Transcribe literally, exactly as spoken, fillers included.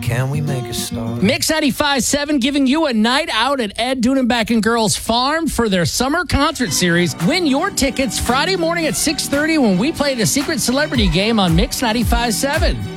can we make a start? Mix ninety-five point seven giving you a night out at Ed Dudenbach and Girls Farm for their summer concert series. Win your tickets Friday morning at six thirty when we play the Secret Celebrity Game on Mix ninety-five point seven.